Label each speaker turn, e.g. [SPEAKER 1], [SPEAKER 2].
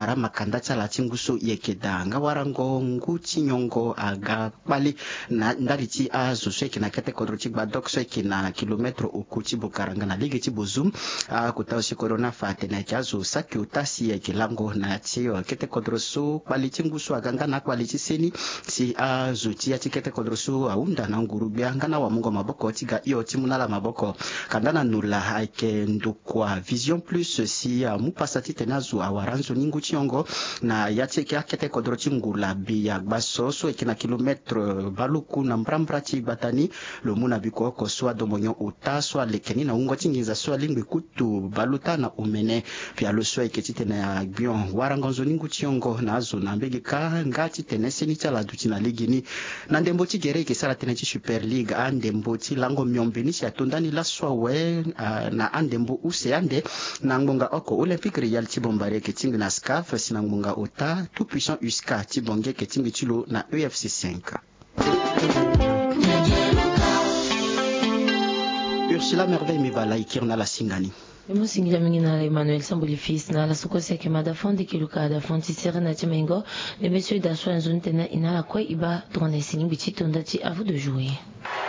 [SPEAKER 1] bara makanda chala chinguso yekeda nga warango nguchi nyongo aga kwali na ndari chi azo sweki na kete kodro chi badok sweki na kilometro ukuchi bukaranga na ligi chi bozum kutausi corona fate na chazo saki utasi ya kilango na chio kete kodro so kwali chinguso aganga na kwali chi seni si azo chi ya kete kodro so aunda na ngurubia ngana wa mungo maboko tiga iyo timunala maboko kandana nula aike ndukwa Vision Plus si mupasati tenazu awaranzo ningu chiongo na yacheke akete kodro chingula biya basoso ekina kilometre baluku na mbrambra chi batani lomuna biko ko swa domonyo utaswa lekeni na ungo chingiza swa lingwe kutu baluta na umene pia lo swa eketite na bion warangonzo ningu chiongo na azo na mbegi ka ngati teneseni chala duchina ligini na ndembo chigere ke sala tenechi Super League andembo chi lango myombeni si atondani la swa we na andembo useande na ngonga oko Olympique Real Tibombare ke tingi na SCAF sina ngonga ota tout puissant USCA Tibonge ke tingi chilo na UFC 5. Ursula Merveille Mibala ikirna la singani.
[SPEAKER 2] Musingira mingi na Emmanuel Sambuli fils na la sokosi ke madafondi kiluka da fonti sere na timengo le monsieur d'assoin zone tena inala kwa iba drone sining bichi tonda ti à vous de jouer.